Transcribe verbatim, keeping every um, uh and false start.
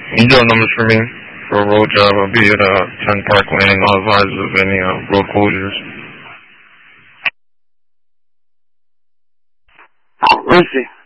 You got numbers for me for a road job. I'll be at uh, ten Park Lane. I'll advise of any uh, road closures. Where is he?